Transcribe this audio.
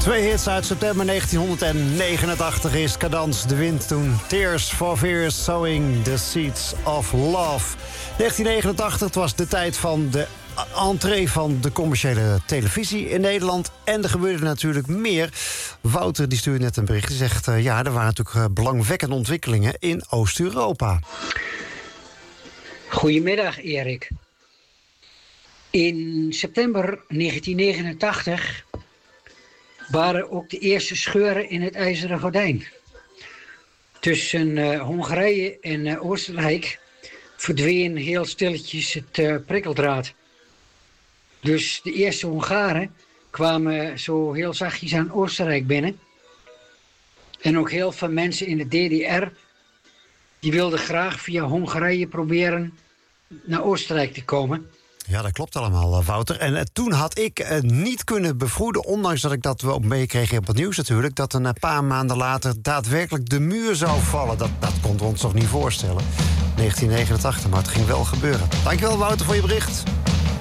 Twee hits uit september 1989 is Cadans de Wind toen. Tears for Fears, Sowing the Seeds of Love. 1989 was de tijd van de entree van de commerciële televisie in Nederland. En er gebeurde natuurlijk meer. Wouter die stuurde net een bericht. Die zegt, ja, er waren natuurlijk belangwekkende ontwikkelingen in Oost-Europa. Goedemiddag, Erik. In september 1989 waren ook de eerste scheuren in het IJzeren Gordijn. Tussen Hongarije en Oostenrijk verdween heel stilletjes het prikkeldraad. Dus de eerste Hongaren kwamen zo heel zachtjes aan Oostenrijk binnen. En ook heel veel mensen in de DDR... die wilden graag via Hongarije proberen naar Oostenrijk te komen. Ja, dat klopt allemaal, Wouter. En toen had ik niet kunnen bevroeden, ondanks dat ik dat wel meekreeg op het nieuws natuurlijk, dat een paar maanden later daadwerkelijk de muur zou vallen. Dat konden we ons toch niet voorstellen. 1989, maar het ging wel gebeuren. Dankjewel, Wouter, voor je bericht.